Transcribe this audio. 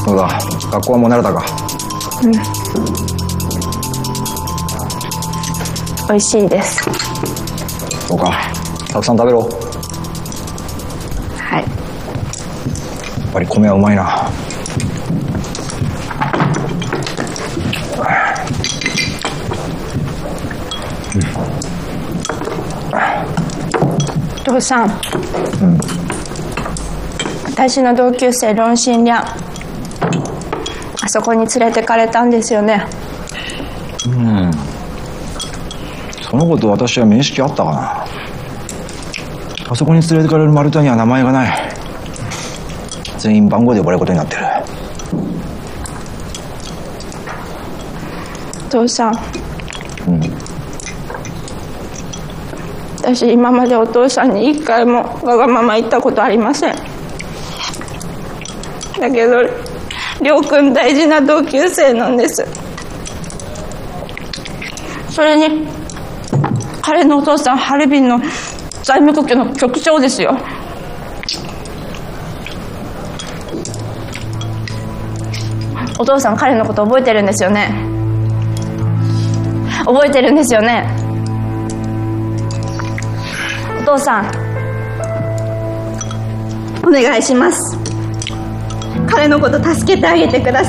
どうだ、学校はもう慣れたか？ うん、美味しいです。 そうか、たくさん食べろ。 はい。 やっぱり米はうまいな。 お父さん、 うん、 私の同級生論心リャン、あそこに連れてかれたんですよね。 うん、そのこと私は面識あったかな。あそこに連れてかれるマルタには名前がない。全員番号で呼ばれることになってる。 お父さん、 うん、 私今までお父さんに一回もわがまま言ったことありません。だけどりょうくん大事な同級生なんです。それに彼のお父さんハルビンの財務局の局長ですよ。お父さん彼のこと覚えてるんですよね？覚えてるんですよね？お父さん、お願いします。彼のこと助けてあげてください。